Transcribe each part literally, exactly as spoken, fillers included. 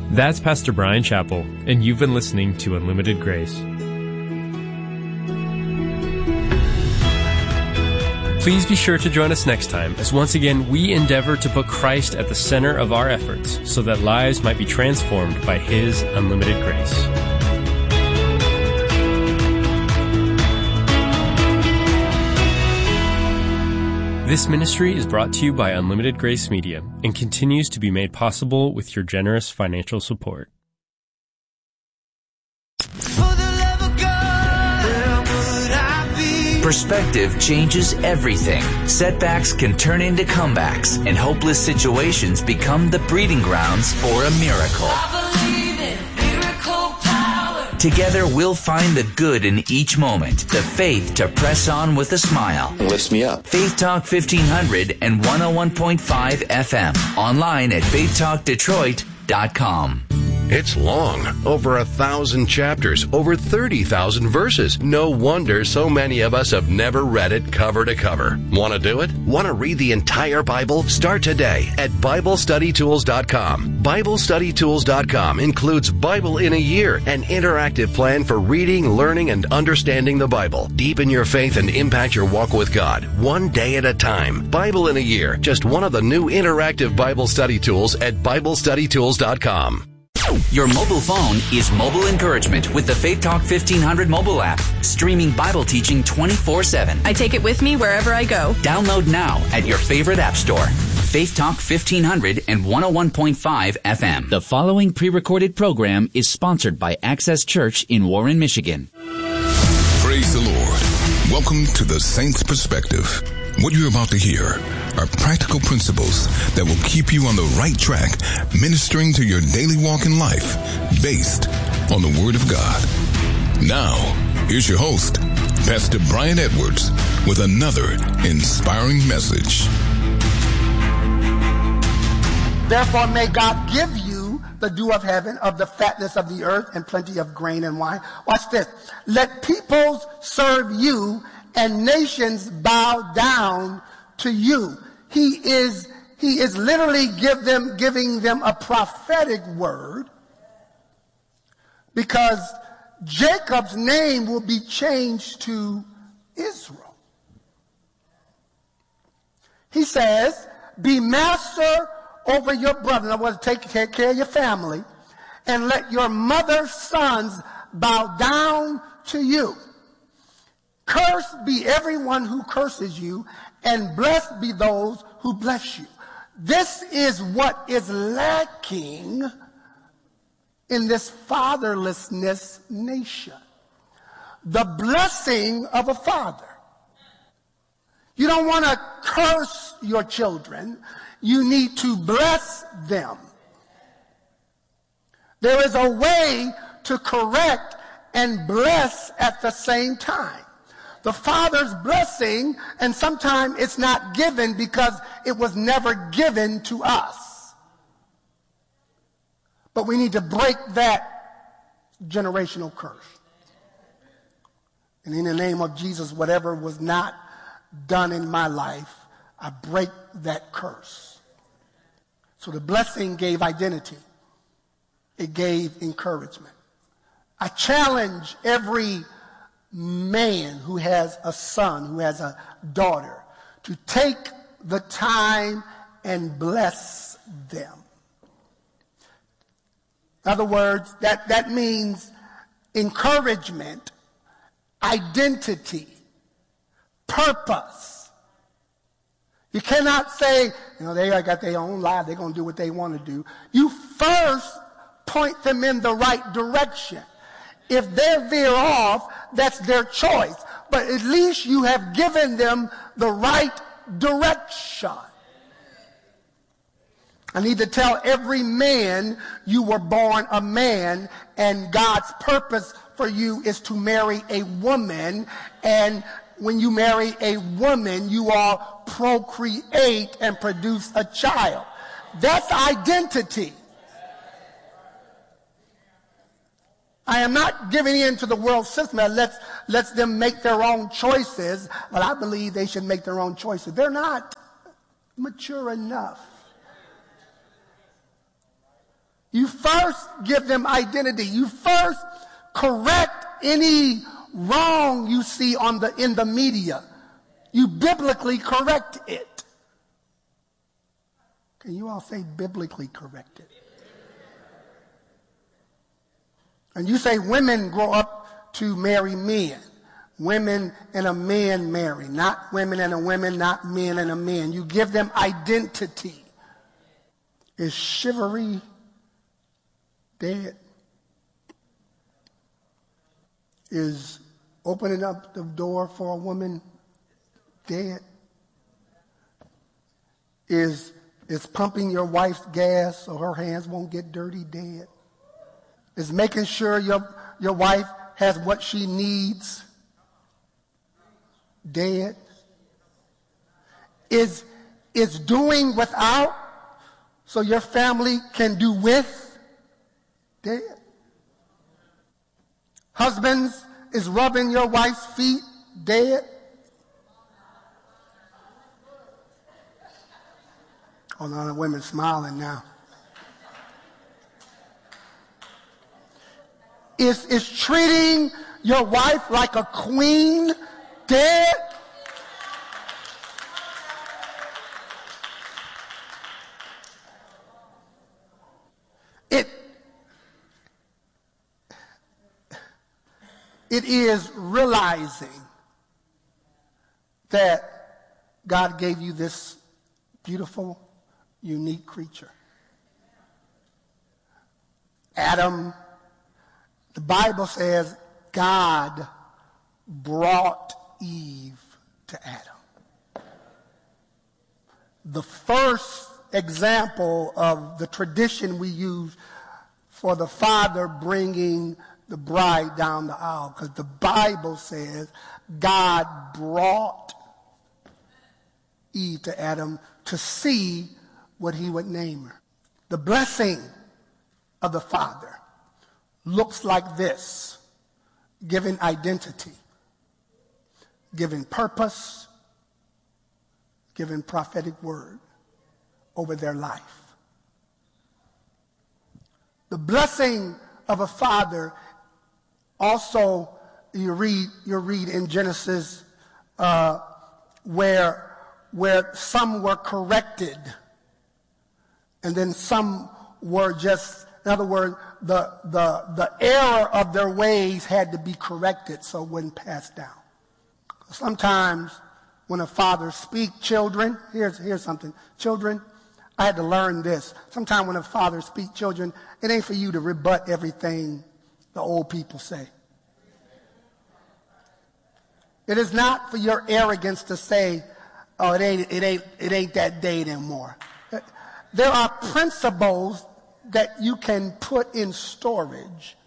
That's Pastor Brian Chappell, and you've been listening to Unlimited Grace. Please be sure to join us next time as once again we endeavor to put Christ at the center of our efforts so that lives might be transformed by His unlimited grace. This ministry is brought to you by Unlimited Grace Media and continues to be made possible with your generous financial support. Perspective changes everything. Setbacks can turn into comebacks, and hopeless situations become the breeding grounds for a miracle. I believe in miracle power. Together, we'll find the good in each moment, the faith to press on with a smile. Lifts me up. Faith Talk fifteen hundred and one oh one point five F M. Online at faith talk detroit dot com. It's long, over a thousand chapters, over thirty thousand verses. No wonder so many of us have never read it cover to cover. Want to do it? Want to read the entire Bible? Start today at Bible Study Tools dot com. Bible Study Tools dot com includes Bible in a Year, an interactive plan for reading, learning, and understanding the Bible. Deepen your faith and impact your walk with God, one day at a time. Bible in a Year, just one of the new interactive Bible study tools at Bible Study Tools dot com. Your mobile phone is mobile encouragement with the Faith Talk fifteen hundred mobile app, streaming Bible teaching twenty-four seven. I take it with me wherever I go. Download now at your favorite app store. Faith Talk fifteen hundred and one oh one point five F M. The following pre-recorded program is sponsored by Access Church in Warren, Michigan. Praise the Lord. Welcome to the Saints Perspective. What you're about to hear are practical principles that will keep you on the right track, ministering to your daily walk in life, based on the Word of God. Now, here's your host, Pastor Brian Edwards, with another inspiring message. Therefore, may God give you the dew of heaven, of the fatness of the earth, and plenty of grain and wine. Watch this. Let peoples serve you, and nations bow down to you. He is, he is literally give them, giving them a prophetic word, because Jacob's name will be changed to Israel. He says, be master over your brother. In other words, take, take care of your family, and let your mother's sons bow down to you. Cursed be everyone who curses you, and blessed be those who bless you. This is what is lacking in this fatherlessness nation. The blessing of a father. You don't want to curse your children. You need to bless them. There is a way to correct and bless at the same time. The Father's blessing, and sometimes it's not given because it was never given to us. But we need to break that generational curse. And in the name of Jesus, whatever was not done in my life, I break that curse. So the blessing gave identity. It gave encouragement. I challenge every man who has a son, who has a daughter, to take the time and bless them. In other words, that, that means encouragement, identity, purpose. You cannot say, you know, they got their own life, they're going to do what they want to do. You first point them in the right direction. If they veer off, that's their choice. But at least you have given them the right direction. I need to tell every man you were born a man, and God's purpose for you is to marry a woman. And when you marry a woman, you all procreate and produce a child. That's identity. I am not giving in to the world system that lets, lets them make their own choices. Well, I believe they should make their own choices. They're not mature enough. You first give them identity. You first correct any wrong you see on the in the media. You biblically correct it. Can you all say biblically correct it? And you say women grow up to marry men. Women and a man marry. Not women and a women, not men and a man. You give them identity. Is chivalry dead? Is opening up the door for a woman dead? Is, is pumping your wife's gas so her hands won't get dirty dead? Is making sure your, your wife has what she needs dead? Is, is doing without so your family can do with dead? Husbands, is rubbing your wife's feet dead? Oh, no, the women smiling now. Is, is treating your wife like a queen dead? It, it is realizing that God gave you this beautiful, unique creature. Adam, the Bible says God brought Eve to Adam. The first example of the tradition we use for the father bringing the bride down the aisle, because the Bible says God brought Eve to Adam to see what he would name her. The blessing of the father looks like this: giving identity, giving purpose, giving prophetic word over their life. The blessing of a father also, you read, you read in Genesis uh, where, where some were corrected and then some were just, in other words, the, the, the error of their ways had to be corrected so it wouldn't pass down. Sometimes when a father speaks, children, here's, here's something. Children, I had to learn this. Sometimes when a father speaks, children, it ain't for you to rebut everything the old people say. It is not for your arrogance to say, oh, it ain't, it ain't, it ain't that day anymore. There are principles that you can put in storage.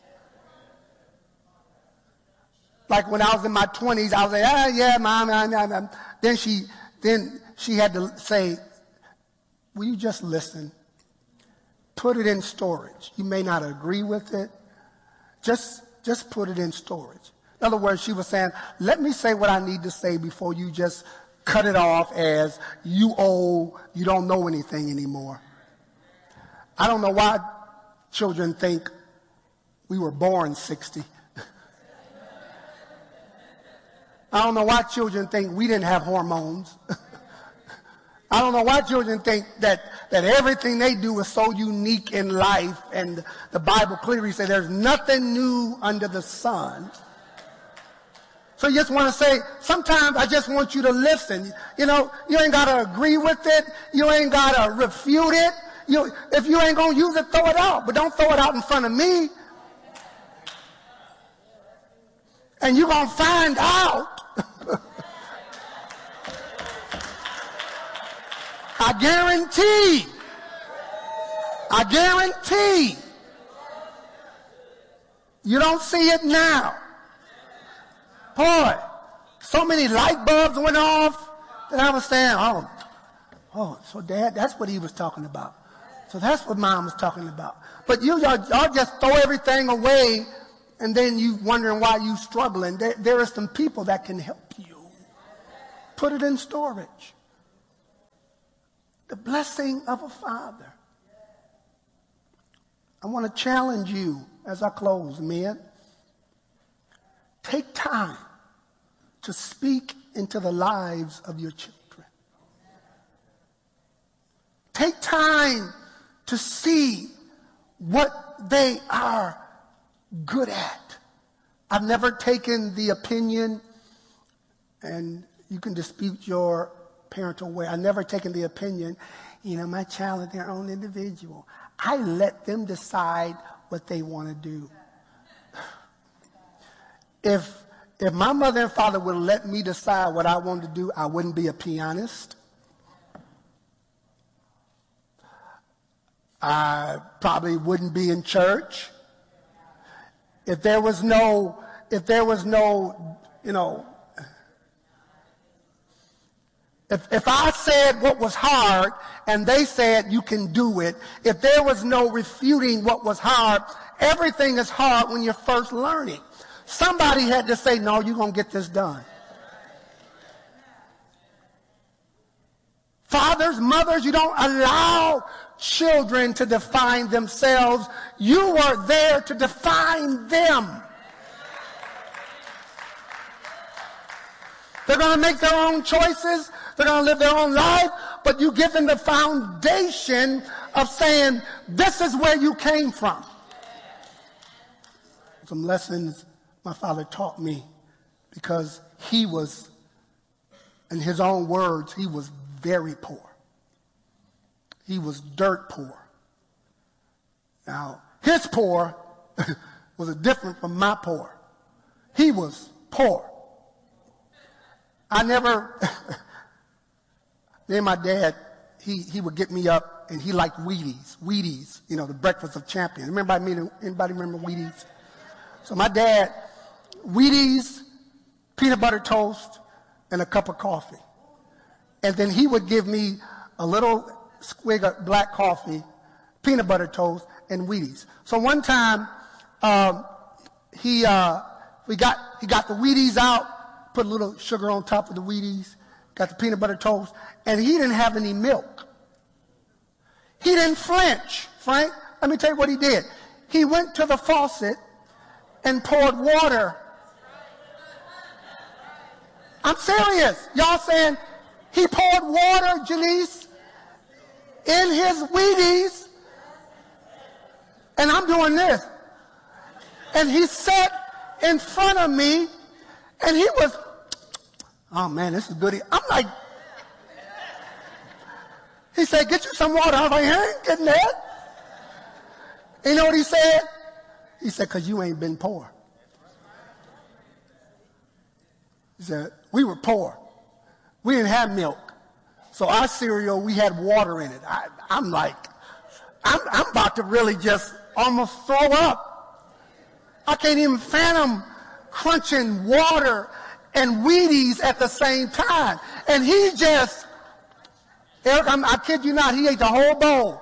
Like when I was in my twenties, I was like, ah, yeah, mom, mom, mom, mom. Then she, then she had to say, will you just listen? Put it in storage. You may not agree with it. Just, just put it in storage. In other words, she was saying, let me say what I need to say before you just cut it off as you old, you don't know anything anymore. I don't know why children think we were born sixty. I don't know why children think we didn't have hormones. I don't know why children think that, that everything they do is so unique in life, and the Bible clearly says there's nothing new under the sun. So you just want to say, sometimes I just want you to listen. You know, you ain't got to agree with it. You ain't got to refute it. You, if you ain't going to use it, throw it out. But don't throw it out in front of me. And you're going to find out. I guarantee, I guarantee, you don't see it now. Boy, so many light bulbs went off that I was saying, oh, oh, so Dad, that's what he was talking about. So that's what Mom was talking about. But you, y'all, y'all just throw everything away, and then you wondering why you struggling. There, there are some people that can help you. Put it in storage. The blessing of a father. I want to challenge you as I close, men. Take time to speak into the lives of your children. Take time to see what they are good at. I've never taken the opinion, and you can dispute your parental way. I've never taken the opinion, you know, my child is their own individual. I let them decide what they want to do. If if my mother and father would let me decide what I wanted to do, I wouldn't be a pianist. I probably wouldn't be in church. If there was no, if there was no, you know, if, if I said what was hard and they said you can do it, if there was no refuting what was hard, everything is hard when you're first learning. Somebody had to say, no, you're going to get this done. Fathers, mothers, you don't allow children to define themselves. You are there to define them. They're going to make their own choices. They're going to live their own life. But you give them the foundation of saying, this is where you came from. Some lessons my father taught me, because he was, in his own words, he was very poor. He was dirt poor. Now, his poor was different from my poor. He was poor. I never, me and my dad, he, he would get me up, and he liked Wheaties. Wheaties, you know, the breakfast of champions. Remember, I mean, anybody remember Wheaties? So my dad, Wheaties, peanut butter toast, and a cup of coffee. And then he would give me a little squig of black coffee, peanut butter toast, and Wheaties. So one time, um, he uh, we got he got the Wheaties out, put a little sugar on top of the Wheaties, got the peanut butter toast, and he didn't have any milk. He didn't flinch, Frank. Let me tell you what he did. He went to the faucet and poured water. I'm serious. Y'all saying he poured water, Janice, in his Wheaties, and I'm doing this. And he sat in front of me, and he was, oh man, this is good. I'm like, he said, get you some water. I was like, I ain't getting that. You know what he said? He said, because you ain't been poor. He said, we were poor. We didn't have milk. So our cereal, we had water in it. I, I'm like, I'm, I'm about to really just almost throw up. I can't even fathom crunching water and Wheaties at the same time. And he just, Eric, I'm, I kid you not, he ate the whole bowl.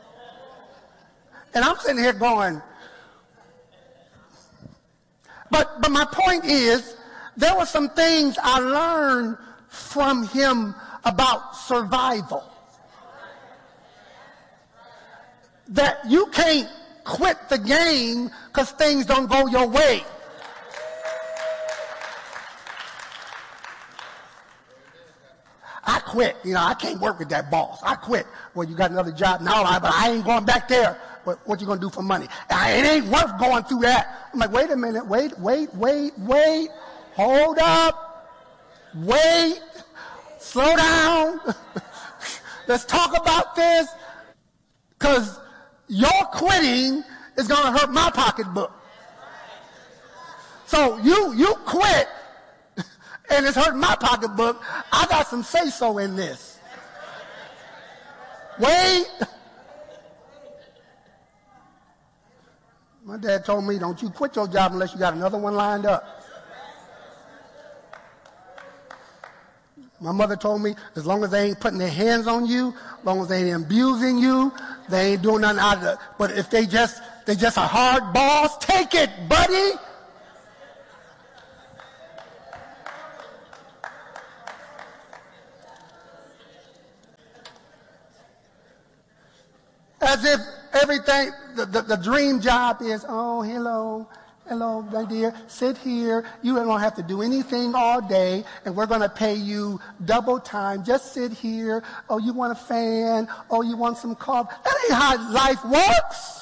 And I'm sitting here going, but, but my point is, there were some things I learned from him about survival. That you can't quit the game because things don't go your way. I quit. You know, I can't work with that boss. I quit. Well, you got another job now, but I ain't going back there. What, what you going to do for money? It ain't worth going through that. I'm like, wait a minute. Wait, wait, wait, wait. Hold up. Wait. Slow down. Let's talk about this. Because your quitting is going to hurt my pocketbook. So you, you quit, and it's hurting my pocketbook. I got some say-so in this. Wait. My dad told me, don't you quit your job unless you got another one lined up. My mother told me, as long as they ain't putting their hands on you, as long as they ain't abusing you, they ain't doing nothing out of it. But if they just, they just a hard boss, take it, buddy. As if, everything, the, the, the dream job is, oh, hello, hello, my dear, sit here. You don't have to do anything all day, and we're going to pay you double time. Just sit here. Oh, you want a fan? Oh, you want some coffee? That ain't how life works.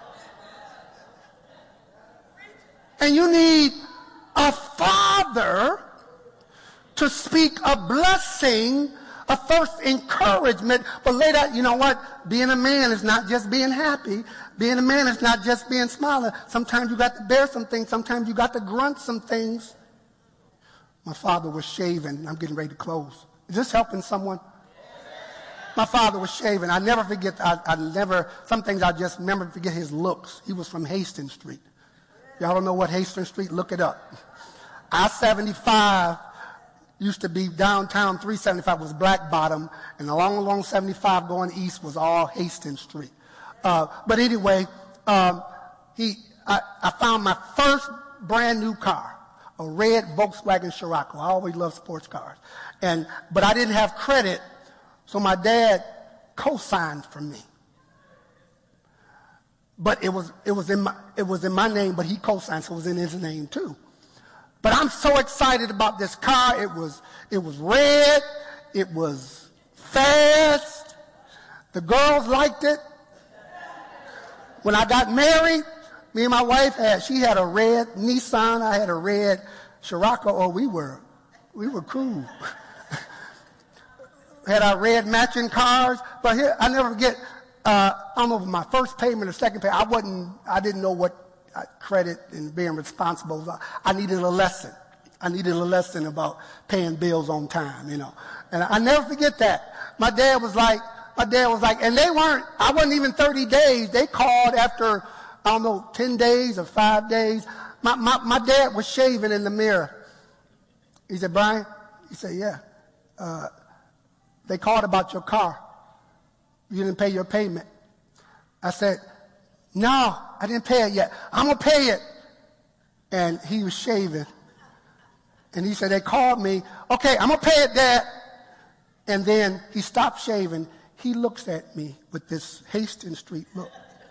And you need a father to speak a blessing, a first encouragement, but later, you know what? Being a man is not just being happy. Being a man is not just being smiling. Sometimes you got to bear some things. Sometimes you got to grunt some things. My father was shaving. I'm getting ready to close. Is this helping someone? My father was shaving. I never forget, I, I never, some things I just never forget his looks. He was from Hastings Street. Y'all don't know what Hastings Street? Look it up. I seventy-five used to be downtown. three seventy-five was Black Bottom, and along along seventy-five going east was all Hastings Street. Uh, but anyway, um, he, I, I found my first brand new car, a red Volkswagen Scirocco. I always loved sports cars, and but I didn't have credit, so my dad co-signed for me. But it was it was in my it was in my name, but he co-signed, so it was in his name too. But I'm so excited about this car. It was it was red. It was fast. The girls liked it. When I got married, me and my wife had she had a red Nissan. I had a red Scirocco. Oh, we were we were cool. Had our red matching cars. But here I never forget. Uh, I don't know if my first payment or second payment. I wasn't. I didn't know what credit and being responsible. I needed a lesson. I needed a lesson about paying bills on time, you know. And I never forget that. My dad was like, my dad was like, and they weren't, I wasn't even thirty days. They called after, I don't know, ten days or five days. My, my, my dad was shaving in the mirror. He said, Brian, he said, yeah, uh, they called about your car. You didn't pay your payment. I said, no, I didn't pay it yet. I'm going to pay it. And he was shaving. And he said, they called me. Okay, I'm going to pay it, Dad. And then he stopped shaving. He looks at me with this Hastings Street look.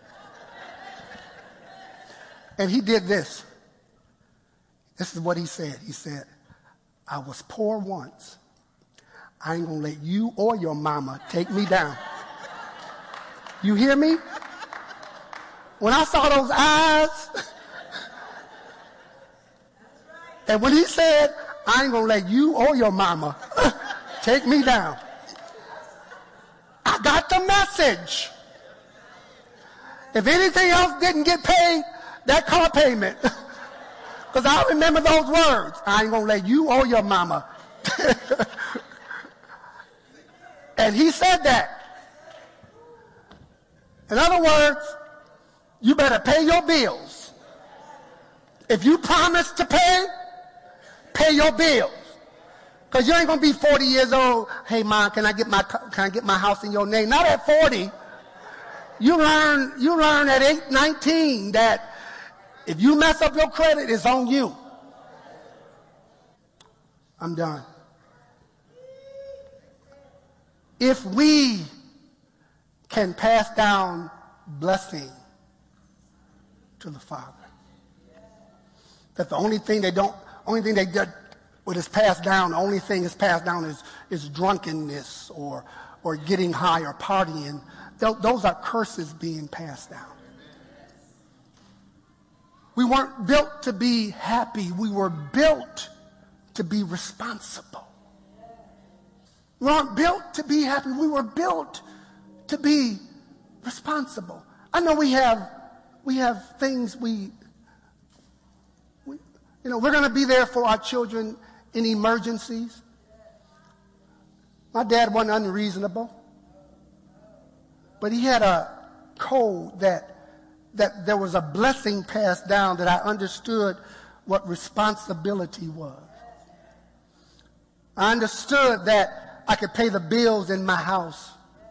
And he did this. This is what he said. He said, I was poor once. I ain't going to let you or your mama take me down. You hear me? When I saw those eyes, and when he said, I ain't gonna let you or your mama take me down, I got the message. If anything else didn't get paid, that car payment, because I remember those words, I ain't gonna let you or your mama. And he said that. In other words, you better pay your bills. If you promise to pay, pay your bills. Because you ain't going to be forty years old. Hey, Mom, can I get my can I get my house in your name? Not at forty. You learn, you learn at eight, nineteen that if you mess up your credit, it's on you. I'm done. If we can pass down blessing to the Father, that the only thing they don't, only thing they did, what is passed down, the only thing that's passed down is, is drunkenness or, or getting high or partying. Th- those are curses being passed down. We weren't built to be happy. We were built to be responsible. We weren't built to be happy. We were built to be responsible. I know we have we have things we, we you know, we're going to be there for our children in emergencies. My dad wasn't unreasonable, but he had a code that that there was a blessing passed down, that I understood what responsibility was. I understood that I could pay the bills in my house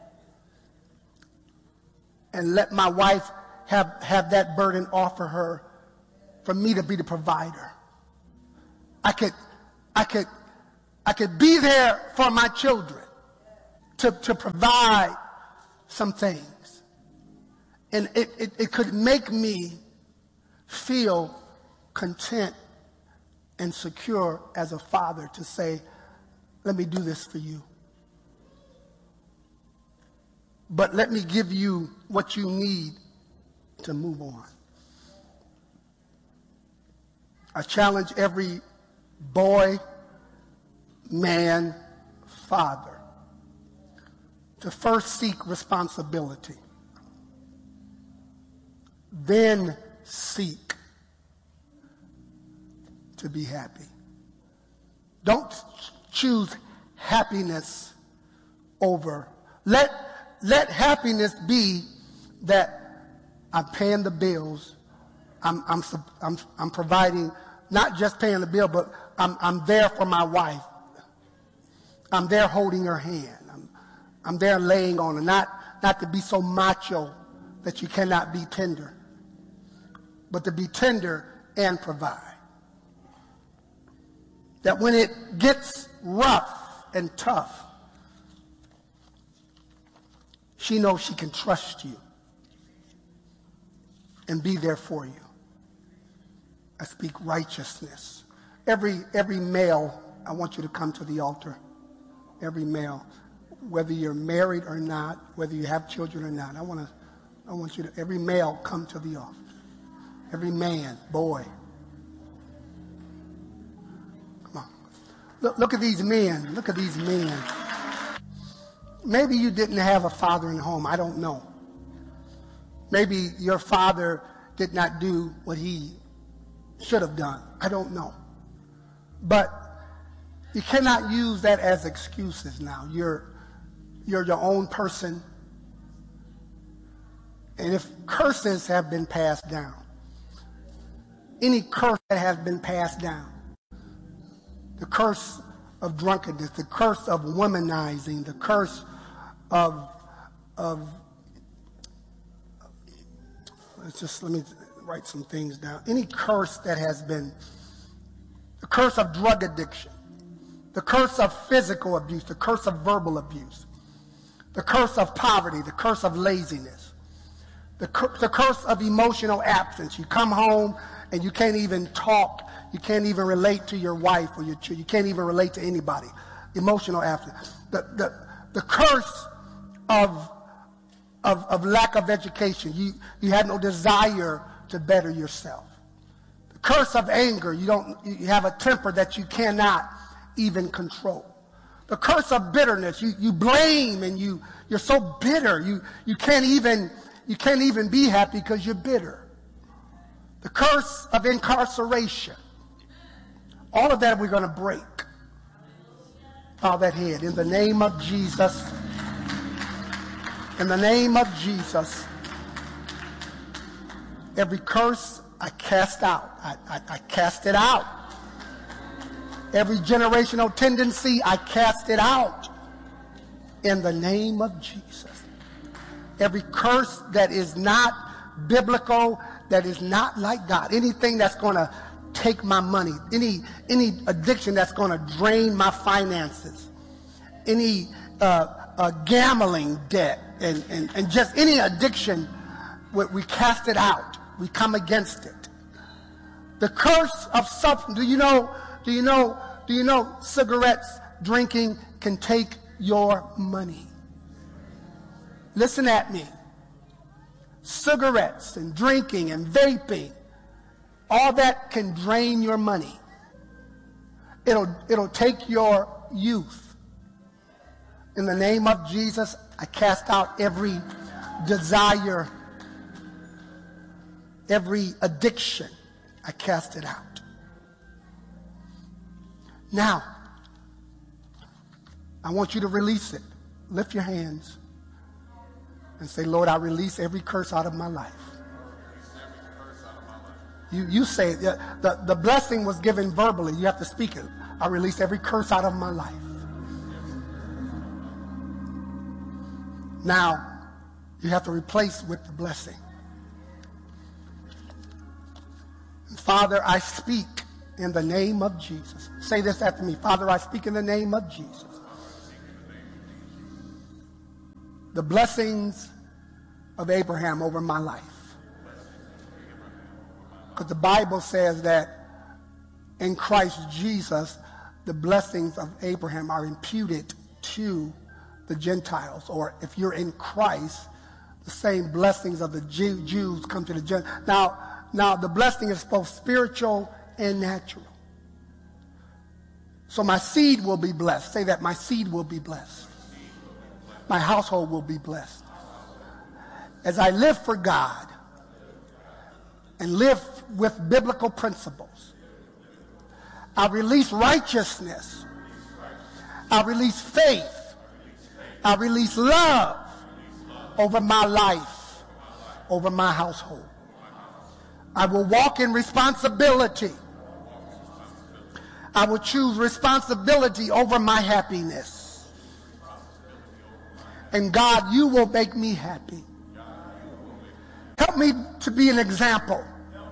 and let my wife have, have that burden off of her for me to be the provider. I could, I could, I could be there for my children to, to provide some things. And it, it, it could make me feel content and secure as a father to say, let me do this for you. But let me give you what you need to move on. I challenge every boy, man, father to first seek responsibility, then seek to be happy. Don't choose happiness over. Let, let happiness be that I'm paying the bills. I'm, I'm, I'm, I'm providing, not just paying the bill, but I'm, I'm there for my wife. I'm there holding her hand. I'm, I'm there laying on her. Not, not to be so macho that you cannot be tender, but to be tender and provide. That when it gets rough and tough, she knows she can trust you and be there for you. I speak righteousness. Every, every male, I want you to come to the altar. Every male, whether you're married or not, whether you have children or not, I want to, I want you to, every male come to the altar. Every man, boy. Come on. Look, look at these men. Look at these men. Maybe you didn't have a father in the home. I don't know. Maybe your father did not do what he should have done. I don't know. But you cannot use that as excuses now. You're, you're your own person. And if curses have been passed down, any curse that has been passed down, the curse of drunkenness, the curse of womanizing, the curse of, of let's just, let me write some things down. Any curse that has been, the curse of drug addiction, the curse of physical abuse, the curse of verbal abuse, the curse of poverty, the curse of laziness, the, cur- the curse of emotional absence. You come home and you can't even talk. You can't even relate to your wife or your children. You can't even relate to anybody. Emotional absence. The, the, the curse of, of, of lack of education. You, you had no desire to better yourself. The curse of anger. You don't, you have a temper that you cannot even control. The curse of bitterness. You, you blame and you, you're so bitter. You, you can't even, you can't even be happy because you're bitter. The curse of incarceration. All of that we're going to break. Bow that head. In the name of Jesus. In the name of Jesus. Every curse I cast out. I, I, I cast it out. Every generational tendency, I cast it out. In the name of Jesus. Every curse that is not biblical, that is not like God. Anything that's going to take my money. Any, any addiction that's going to drain my finances. Any uh, uh, gambling debt. And, and, and just any addiction, we, we cast it out. We come against it. The curse of substance. Do you know, do you know, do you know cigarettes, drinking can take your money? Listen at me. Cigarettes and drinking and vaping, all that can drain your money. It'll, it'll take your youth. In the name of Jesus, I cast out every desire, every addiction. I cast it out. Now, I want you to release it. Lift your hands and say, Lord, I release every curse out of my life. You, you say it. The, the, the blessing was given verbally. You have to speak it. I release every curse out of my life. Now, you have to replace with the blessing. Father, I speak in the name of Jesus. Say this after me. Father, I speak in the name of Jesus. The blessings of Abraham over my life. Because the Bible says that in Christ Jesus, the blessings of Abraham are imputed to the Gentiles. Or if you're in Christ, the same blessings of the Jew, Jews come to the Gentiles. Now, now, the blessing is both spiritual and natural. So my seed will be blessed. Say that, my seed will be blessed. My household will be blessed. As I live for God and live with biblical principles, I release righteousness. I release faith. I release love over my life, over my household. I will walk in responsibility. I will choose responsibility over my happiness. And God, you will make me happy. Help me to be an example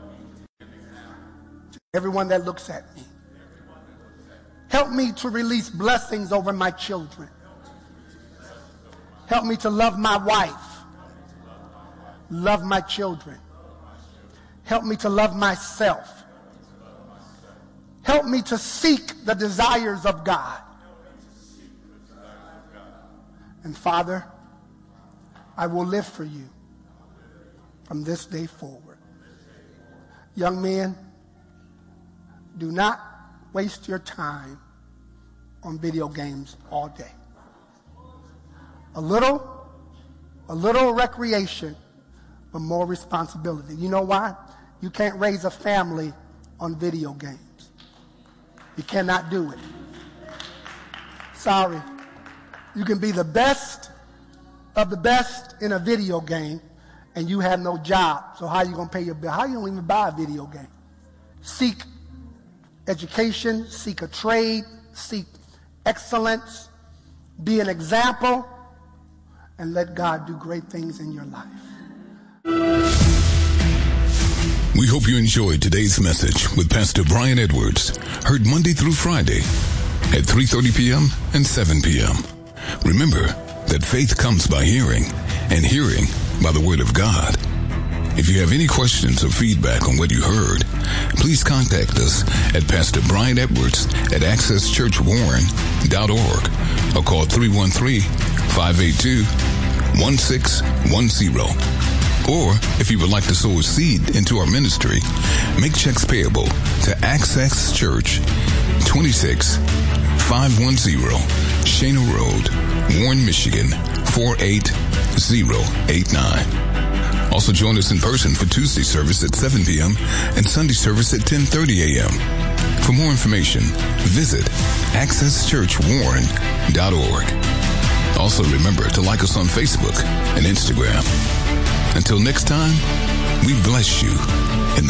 to everyone that looks at me. Help me to release blessings over my children. Help me to love my wife, love my children. Help me to love myself. Help me to seek the desires of God. And Father, I will live for you from this day forward. Young men, do not waste your time on video games all day. A little, a little recreation, but more responsibility. You know why? You can't raise a family on video games. You cannot do it. Sorry. You can be the best of the best in a video game, and you have no job. So how are you going to pay your bill? How are you going to even buy a video game? Seek education, seek a trade, seek excellence, be an example, and let God do great things in your life. We hope you enjoyed today's message with Pastor Brian Edwards, heard Monday through Friday at three thirty p.m. and seven p.m. Remember that faith comes by hearing, and hearing by the Word of God. If you have any questions or feedback on what you heard, please contact us at Pastor Brian Edwards at access church warren dot org or call three one three, five eight two, one six one zero. Or, if you would like to sow a seed into our ministry, make checks payable to Access Church, twenty-six five ten Shana Road, Warren, Michigan, four eight zero eight nine. Also join us in person for Tuesday service at seven p.m. and Sunday service at ten thirty a.m. For more information, visit access church warren dot org. Also remember to like us on Facebook and Instagram. Until next time, we bless you in the